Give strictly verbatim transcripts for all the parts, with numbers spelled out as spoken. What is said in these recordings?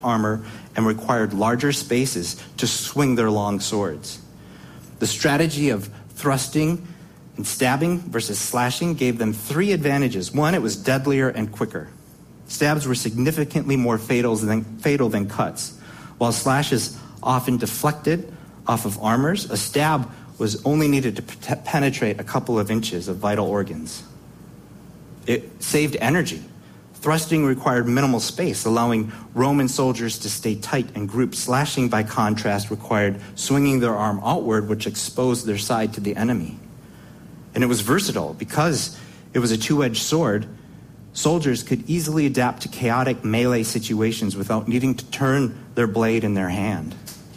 armor and required larger spaces to swing their long swords. The strategy of thrusting and stabbing versus slashing gave them three advantages. One, it was deadlier and quicker. Stabs were significantly more fatal than, fatal than cuts. While slashes often deflected off of armors, a stab was only needed to p- penetrate a couple of inches of vital organs. It saved energy. Thrusting required minimal space, allowing Roman soldiers to stay tight and grouped. Slashing, by contrast, required swinging their arm outward, which exposed their side to the enemy. And it was versatile. Because it was a two-edged sword, soldiers could easily adapt to chaotic melee situations without needing to turn their blade in their hand.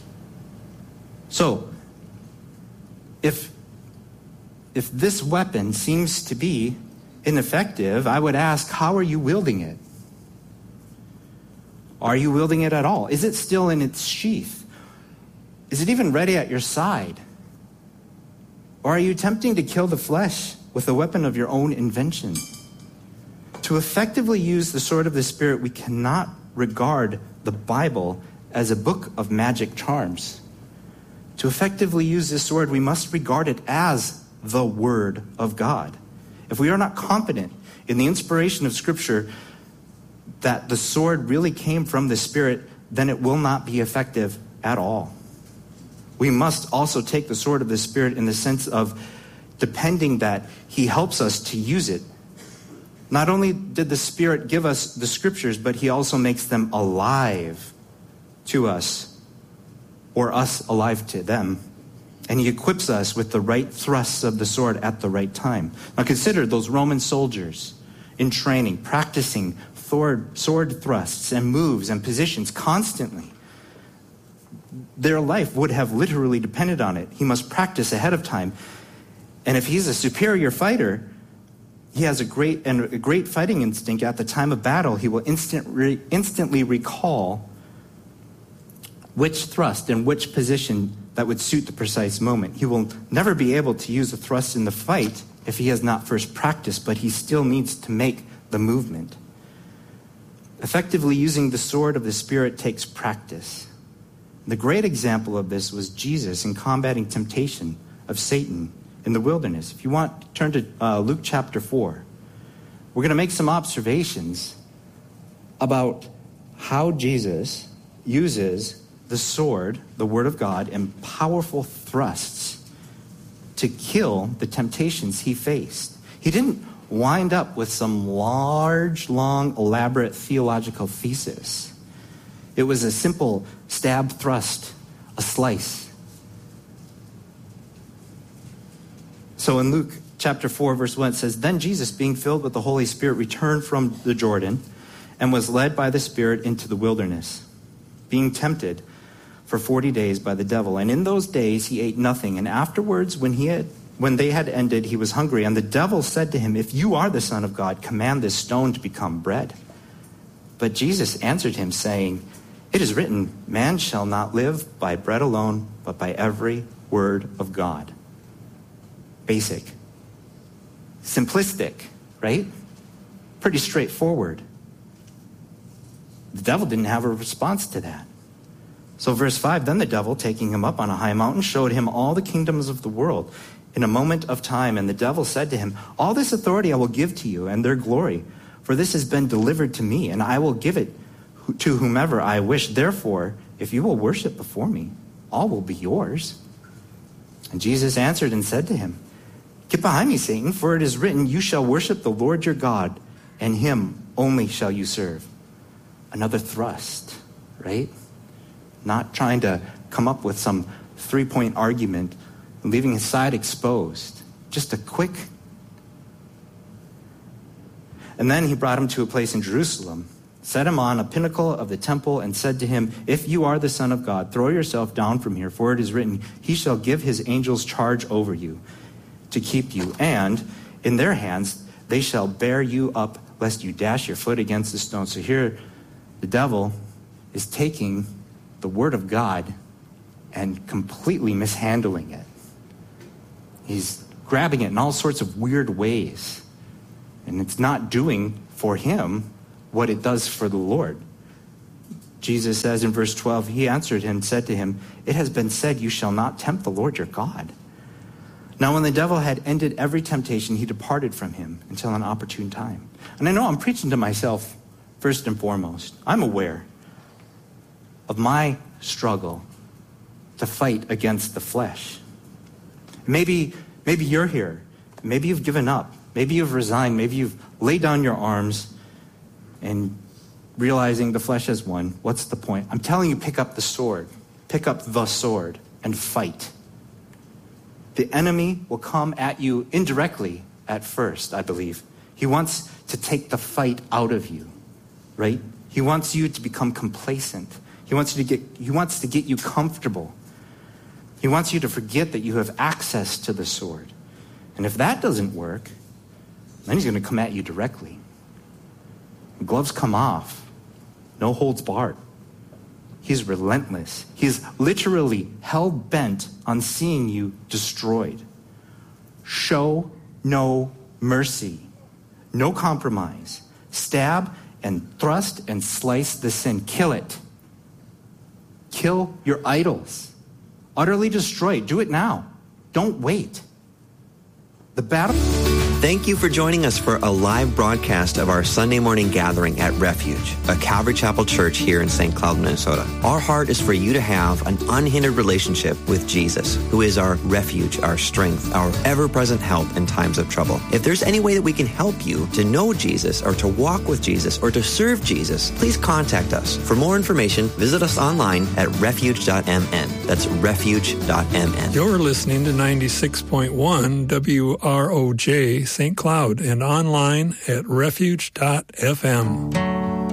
So, if, if this weapon seems to be ineffective, I would ask, how are you wielding it? Are you wielding it at all? Is it still in its sheath? Is it even ready at your side? Or are you attempting to kill the flesh with a weapon of your own invention? To effectively use the sword of the Spirit, we cannot regard the Bible as a book of magic charms. To effectively use this sword, we must regard it as the Word of God. If we are not confident in the inspiration of Scripture that the sword really came from the Spirit, then it will not be effective at all. We must also take the sword of the Spirit in the sense of depending that He helps us to use it. Not only did the Spirit give us the Scriptures, but He also makes them alive to us, or us alive to them. And He equips us with the right thrusts of the sword at the right time. Now consider those Roman soldiers in training, practicing sword, sword thrusts and moves and positions constantly. Their life would have literally depended on it. He must practice ahead of time. And if he's a superior fighter, he has a great and a great fighting instinct. At the time of battle, he will instant re, instantly recall which thrust and which position that would suit the precise moment. He will never be able to use a thrust in the fight if he has not first practiced, but he still needs to make the movement. Effectively using the sword of the Spirit takes practice. The great example of this was Jesus in combating temptation of Satan in the wilderness. If you want, turn to uh, Luke chapter four. We're going to make some observations about how Jesus uses the sword, the Word of God, in powerful thrusts to kill the temptations he faced. He didn't wind up with some large, long, elaborate theological thesis. It was a simple stab thrust, a slice. So in Luke chapter four, verse one, it says, "Then Jesus, being filled with the Holy Spirit, returned from the Jordan and was led by the Spirit into the wilderness, being tempted for forty days by the devil. And in those days he ate nothing. And afterwards, when he had, when they had ended, he was hungry. And the devil said to him, 'If you are the Son of God, command this stone to become bread.' But Jesus answered him, saying, 'It is written, man shall not live by bread alone, but by every word of God.'" Basic. Simplistic, right? Pretty straightforward. The devil didn't have a response to that. So verse five, "Then the devil, taking him up on a high mountain, showed him all the kingdoms of the world in a moment of time. And the devil said to him, 'All this authority I will give to you, and their glory, for this has been delivered to me, and I will give it to whomever I wish. Therefore, if you will worship before me, all will be yours.' And Jesus answered and said to him, 'Get behind me, Satan, for it is written, you shall worship the Lord your God, and him only shall you serve.'" Another thrust, right? Not trying to come up with some three-point argument, leaving his side exposed. Just a quick. "And then he brought him to a place in Jerusalem, set him on a pinnacle of the temple, and said to him, 'If you are the Son of God, throw yourself down from here, for it is written, he shall give his angels charge over you to keep you, and in their hands they shall bear you up, lest you dash your foot against a stone.'" So here the devil is taking the Word of God and completely mishandling it. He's grabbing it in all sorts of weird ways, and it's not doing for him what it does for the Lord. Jesus says in verse twelve, he answered him and said to him, "It has been said, you shall not tempt the Lord your God." Now when the devil had ended every temptation, he departed from him until an opportune time. And I know I'm preaching to myself first and foremost. I'm aware of my struggle to fight against the flesh. Maybe, maybe you're here. Maybe you've given up. Maybe you've resigned. Maybe you've laid down your arms and realizing the flesh has won. What's the point? I'm telling you, pick up the sword. Pick up the sword and fight. The enemy will come at you indirectly at first, I believe. He wants to take the fight out of you, right? He wants you to become complacent. He wants you to get, he wants to get you comfortable. He wants you to forget that you have access to the sword. And if that doesn't work, then he's going to come at you directly. The gloves come off. No holds barred. He's relentless. He's literally hell-bent on seeing you destroyed. Show no mercy. No compromise. Stab and thrust and slice the sin. Kill it. Kill your idols. Utterly destroy it. Do it now. Don't wait. The battle... Thank you for joining us for a live broadcast of our Sunday morning gathering at Refuge, a Calvary Chapel church here in Saint Cloud, Minnesota. Our heart is for you to have an unhindered relationship with Jesus, who is our refuge, our strength, our ever-present help in times of trouble. If there's any way that we can help you to know Jesus or to walk with Jesus or to serve Jesus, please contact us. For more information, visit us online at refuge dot m n. That's refuge dot m n. You're listening to ninety-six point one W R O J Saint Cloud and online at refuge dot f m.